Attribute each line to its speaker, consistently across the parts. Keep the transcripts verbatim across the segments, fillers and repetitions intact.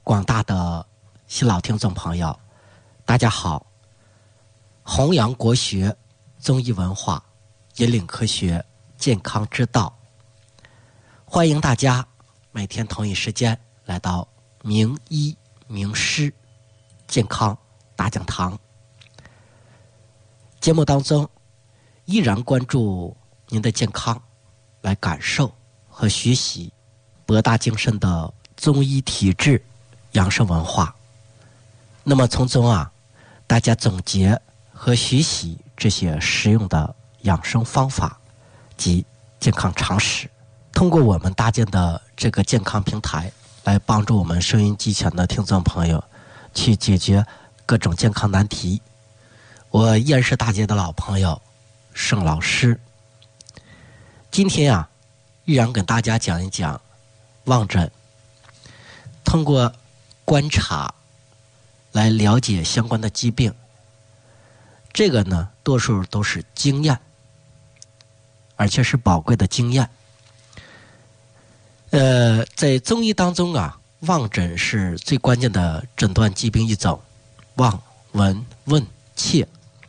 Speaker 1: 广大的新老听众朋友，大家好！弘扬国学、综艺文化，引领科学健康之道。欢迎大家每天同一时间来到名医名师健康大讲堂。节目当中依然关注您的健康，来感受和学习博大精深的中医体质养生文化。那么从中啊，大家总结和学习这些实用的养生方法及健康常识，通过我们搭建的这个健康平台，来帮助我们收音机前的听众朋友去解决各种健康难题。我依然是大家的老朋友盛老师。今天啊，依然跟大家讲一讲望诊，通过观察来了解相关的疾病。这个呢，多数都是经验，而且是宝贵的经验。呃，在中医当中啊，望诊是最关键的诊断疾病一种，望、闻、问、切。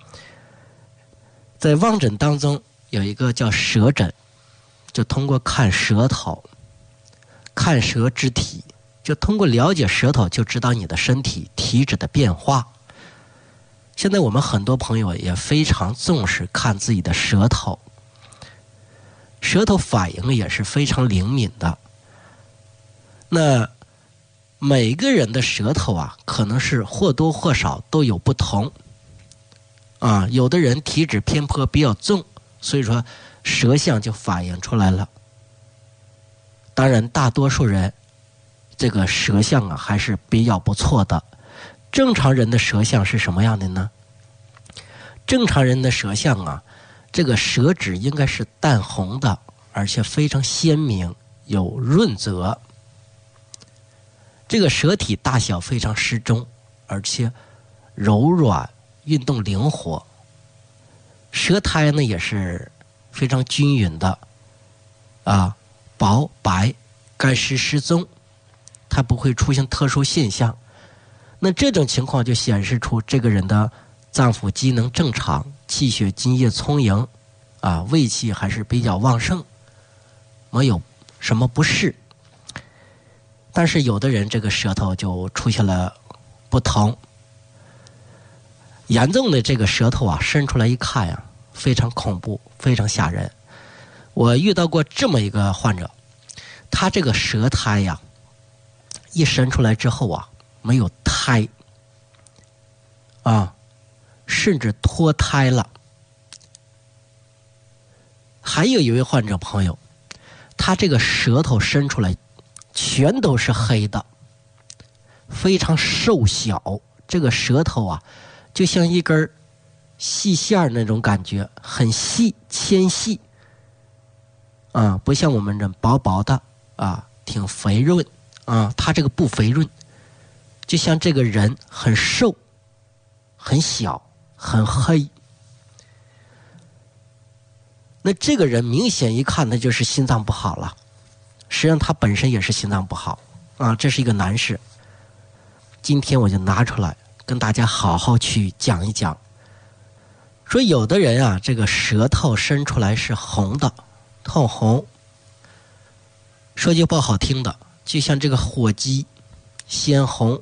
Speaker 1: 在望诊当中有一个叫舌诊，就通过看舌头、看舌之体，就通过了解舌头就知道你的身体体质的变化。现在我们很多朋友也非常重视看自己的舌头，舌头反应也是非常灵敏的。那每个人的舌头啊，可能是或多或少都有不同啊，有的人体质偏颇比较重，所以说舌象就反映出来了。当然大多数人这个舌象啊还是比较不错的。正常人的舌象是什么样的呢？正常人的舌象啊，这个舌质应该是淡红的，而且非常鲜明，有润泽。这个舌体大小非常适中，而且柔软，运动灵活。舌苔呢也是非常均匀的，啊，薄白，干湿适中，它不会出现特殊现象。那这种情况就显示出这个人的脏腑机能正常，气血津液充盈，啊，胃气还是比较旺盛，没有什么不适。但是有的人这个舌头就出现了不同，严重的这个舌头啊，伸出来一看呀，非常恐怖，非常吓人。我遇到过这么一个患者，他这个舌苔呀，一伸出来之后啊，没有胎啊，甚至脱胎了。还有一位患者朋友，他这个舌头伸出来全都是黑的，非常瘦小，这个舌头啊就像一根细线那种感觉，很细纤细啊，不像我们这薄薄的啊，挺肥润啊，他这个不肥润，就像这个人很瘦很小很黑。那这个人明显一看他就是心脏不好了，实际上他本身也是心脏不好啊，这是一个难事。今天我就拿出来跟大家好好去讲一讲，说有的人啊，这个舌头伸出来是红的，透红，说句不好听的，就像这个火鸡鲜红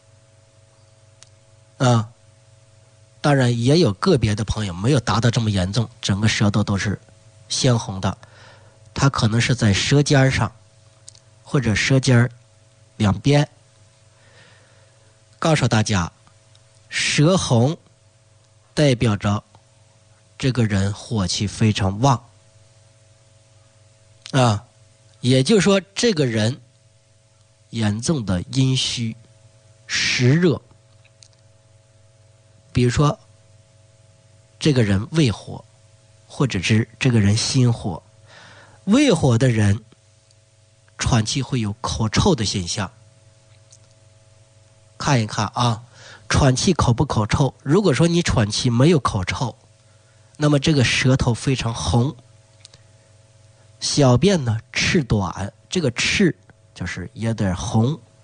Speaker 1: 啊。当然也有个别的朋友没有达到这么严重，整个舌头都是鲜红的，它可能是在舌尖上或者舌尖两边。告诉大家，舌红代表着这个人火气非常旺啊，也就是说这个人严重的阴虚湿热。比如说这个人胃火，或者是这个人心火。胃火的人喘气会有口臭的现象，看一看啊，喘气口不口臭？如果说你喘气没有口臭，那么这个舌头非常红，小便呢赤短，这个赤就是有点红